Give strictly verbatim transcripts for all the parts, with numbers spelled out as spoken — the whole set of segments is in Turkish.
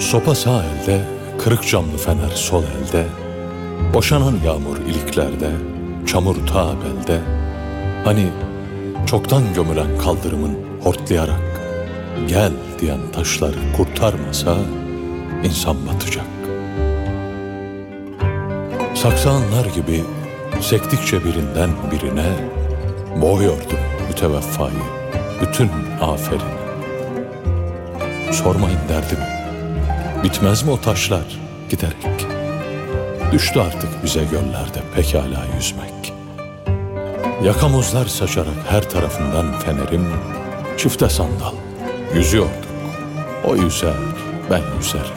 Sopa sağ elde, kırık camlı fener sol elde, boşanan yağmur iliklerde, çamur ta belde. Hani çoktan gömülen kaldırımın hortlayarak gel diyen taşları kurtarmasa insan batacak. Saksağanlar gibi sektikçe birinden birine boğuyordum müteveffayı, bütün aferin. Sormayın derdimi, bitmez mi o taşlar giderek? Düştü artık bize göllerde pekala yüzmek. Yakamozlar saçarak her tarafından fenerim, çifte sandal yüzüyorduk. O yüzer, ben yüzerim.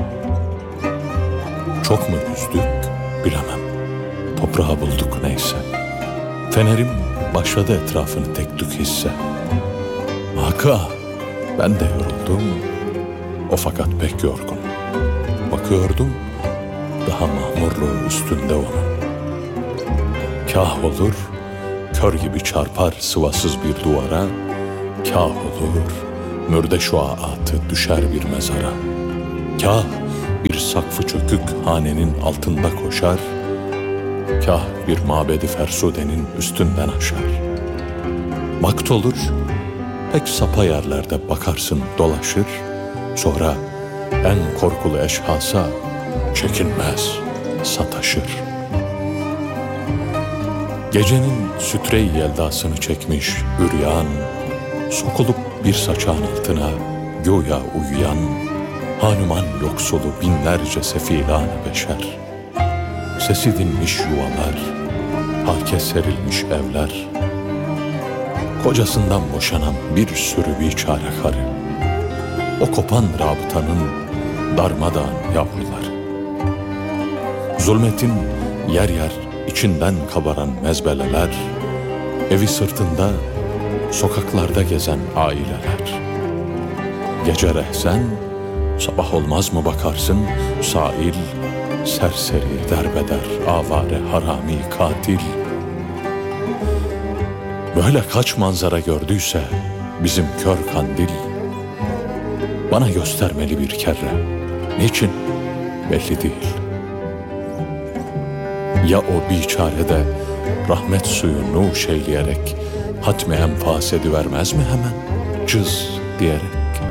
Çok mu yüzdük bilemem. Toprağı bulduk neyse. Fenerim başladı etrafını tek tük hisse. Haka, ben de yoruldum. O fakat pek yorgun. Bakıyordum, daha mahmurluğu üstünde onun. Kah olur, kör gibi çarpar sıvasız bir duvara, kah olur, mürde şuaatı düşer bir mezara. Kah bir sakfı çökük hanenin altında koşar, kah bir mabedi fersudenin üstünden aşar. Vakt olur, pek sapa yerlerde bakarsın dolaşır, sonra en korkulu eşhasa çekinmez sataşır. Gecenin sütre-i yeldasını çekmiş üryan, sokulup bir saçağın altına güya uyuyan, hanuman yoksulu binlerce sefilan beşer. Sesi dinmiş yuvalar, hake serilmiş evler, kocasından boşanan bir sürü biçare karı, o kopan rabıtanın darmadağın yavruları. Zulmetin yer yer içinden kabaran mezbeleler, evi sırtında sokaklarda gezen aileler. Gece rehsen, sabah olmaz mı bakarsın, sail, serseri, derbeder, avare, harami, katil. Böyle kaç manzara gördüyse bizim kör kandil, bana göstermeli bir kere. Niçin? Belli değil. Ya o biçare de rahmet suyu nuş eyleyerek hatmi enfas edivermez mi hemen cız diyerek?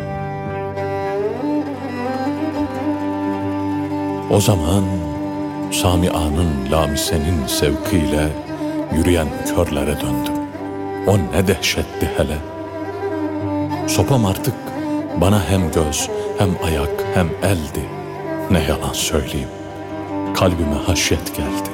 O zaman Samia'nın lamisenin sevkiyle yürüyen körlere döndüm. O ne dehşetti hele. Sopam artık bana hem göz, hem ayak, hem eldi. Ne yalan söyleyeyim, kalbime haşyet geldi.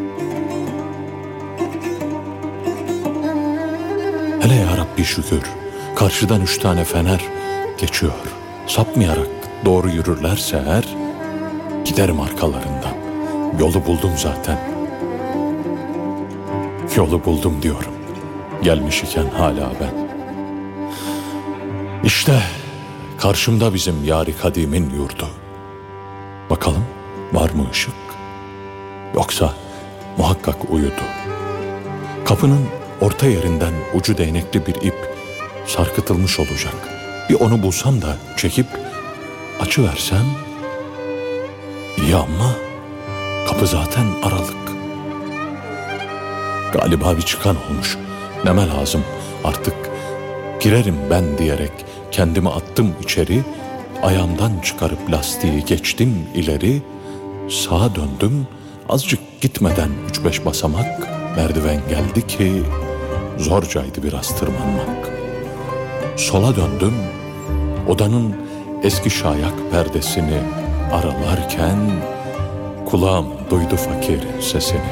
Hele ya Rabbi şükür, karşıdan üç tane fener geçiyor. Sapmayarak doğru yürürlerse eğer, giderim arkalarından. Yolu buldum zaten. Yolu buldum diyorum. Gelmiş iken hala ben. İşte karşımda bizim yâri kadimin yurdu. Bakalım var mı ışık? Yoksa muhakkak uyudu. Kapının orta yerinden ucu değnekli bir ip sarkıtılmış olacak. Bir onu bulsam da çekip açıversem, iyi ama kapı zaten aralık. Galiba bir çıkan olmuş. Neme lazım artık, girerim ben diyerek kendimi attım içeri. Ayağımdan çıkarıp lastiği geçtim ileri. Sağa döndüm, azıcık gitmeden üç beş basamak merdiven geldi ki zorcaydı biraz tırmanmak. Sola döndüm, odanın eski şayak perdesini aralarken kulağım duydu fakirin sesini.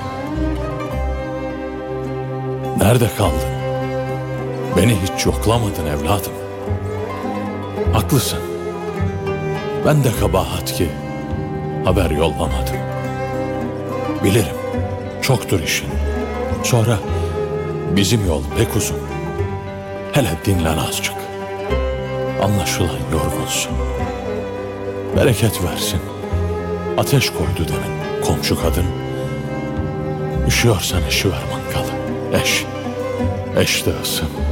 Nerede kaldın? Beni hiç yoklamadın evladım. Haklısın. Ben de kabahat ki haber yollamadım. Bilirim, çoktur işin. Sonra bizim yol pek uzun. Hele dinlen azıcık. Anlaşılan yorgunsun. Bereket versin. Ateş koydu demin komşu kadın. Üşüyorsan eşi ver mangalı. Eş, eş de ısın.